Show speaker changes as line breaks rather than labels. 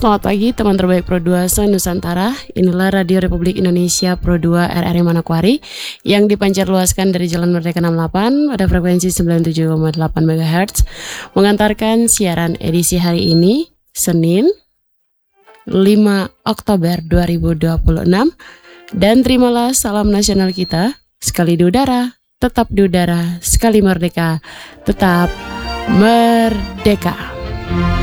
Selamat pagi teman terbaik Pro 2 Nusantara. Inilah Radio Republik Indonesia Pro 2 RRI Manokwari yang dipancar luaskan dari Jalan Merdeka 68 pada frekuensi 97,8 MHz, mengantarkan siaran edisi hari ini Senin 5 Oktober 2026. Dan terimalah salam nasional kita, sekali di udara, tetap di udara, sekali merdeka, tetap merdeka.